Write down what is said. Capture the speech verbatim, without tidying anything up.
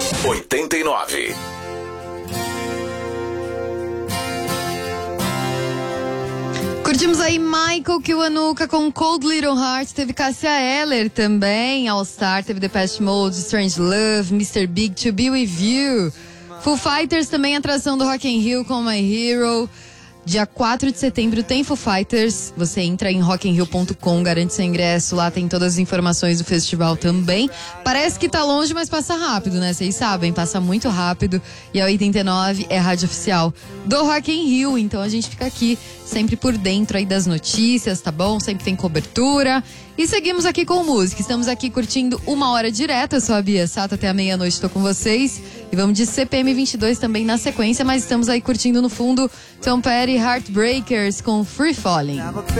oitenta e nove. Curtimos aí Michael Kiwanuka com Cold Little Heart. Teve Cássia Eller também, All Star. Teve Depeche Mode, Strange Love, mister Big, To Be With You. Foo Fighters também, atração do Rock in Rio com My Hero. Dia quatro de setembro tem Foo Fighters. Você entra em rock in rio ponto com, garante seu ingresso. Lá tem todas as informações do festival também. Parece que tá longe, mas passa rápido, né? Vocês sabem, passa muito rápido. E a oitenta e nove é a rádio oficial do Rock in Rio. Então a gente fica aqui sempre por dentro aí das notícias, tá bom? Sempre tem cobertura. E seguimos aqui com música. Estamos aqui curtindo uma hora direta. Eu sou a Bia Sato, até a meia-noite tô com vocês. E vamos de C P M vinte e dois também na sequência. Mas estamos aí curtindo no fundo Tom Petty, Heartbreakers com Free Falling.